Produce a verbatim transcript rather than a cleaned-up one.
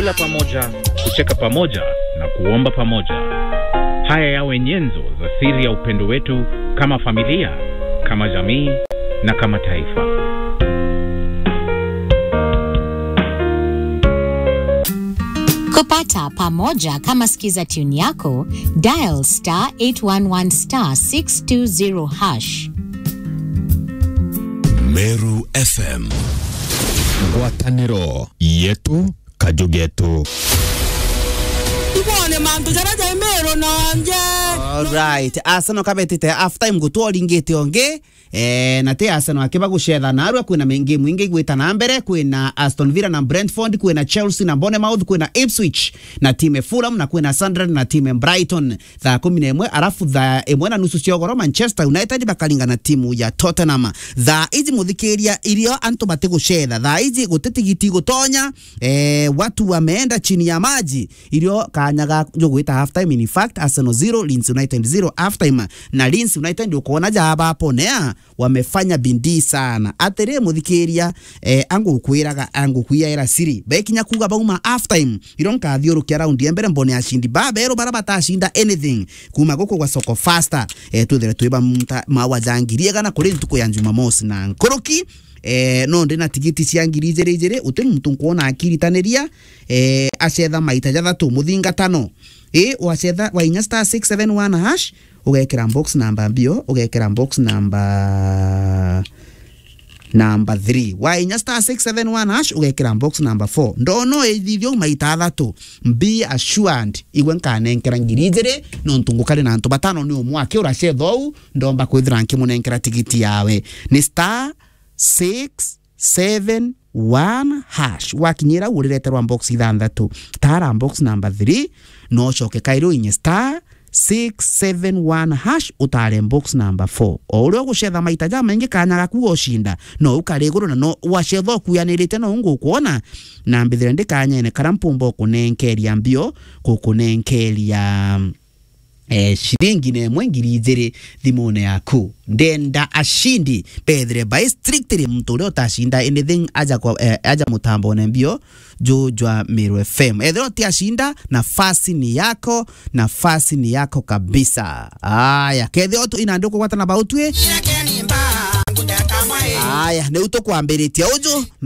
kula pamoja, kucheka pamoja na kuomba pamoja. Haya yawe nyenzo za siri ya upendo wetu kama familia, kama jamii na kama taifa. Kupata pamoja kama sikiza tune yako, dial star eight one one star six two zero hash. Meru F M. Ngwataniro yetu kajugetu. Ibone mantu jaraja Meru nanje. All right. Asano kabetite after time gutoringite onge. Eh, na te Arsenal akiba gushedha narwa kwina mengi mwingi gwita na mbere kwina Aston Villa na Brentford, kwina Chelsea na Bournemouth, kwina Ipswich na time Fulham, na kwina Sunderland na time Brighton. Tha kumi na imwe arafu tha imwe na nusu ciogoro Manchester United bakalinga na timu ya Tottenham. Tha izi muthikiria irio antu bate gushedha, tha izi gutetigiti gutonya, eh, watu wameenda chini ya maji. Irio kanyaga jogwita half time. In fact Arsenal zero Leeds United zero half time, na Leeds United ukona jaba hapo nea wamefanya bindii sana. Atere muthikiria eh, angu kwiraga angu kwiyaira siri bekinya kuga bauma half time ironka thiurukia round ya mbere mbone ashindi babero barabata ashinda anything kuma goko kwa soko faster eh, tuthere tuiba mawajangirie gana kuri ntuko ya Jumamosi na nkoroki. Eh, no ndina tigiti cia ngiri ijere ijere uti muntu kuona akiritaniria eh, acetha maita jathatu muthinga tano eh wacetha wa inya star six seven one hash ugekera box number bio ugekera box number number three wa inya star six seven one hash ugekera box number four ndono ethithio maita thatu be assured igwe nkanenkera ngiri ijere no ntungukare na ntu batano ni umwake uracethou ndomba kwithira nkimunenkera tigiti yawe ni star six seven one hash wakinyira urireterwa box ithanthatu tara box number three no choke kairo inye star six seven one hash utare box number four oro gucetha maita ja maingi kanyaga kuoshinda no ukaregoro na no wacetho kuyanirite no ngo kuona na mbithire ndikanyene karampumbo kunenkeria mbio kukunenkeria eh shiringi ne mwengiri ijere thimone yaku ndenda ashindi pedre by strictly mtu leo tashinda anything aja kwa eh, aja mutambo ne mbio jojwa Meru F M edro ti ashinda nafasi ni yako nafasi ni yako kabisa. Aya kedho tu inandoko kwata na bautwe aya ne uto kwambiritia ujo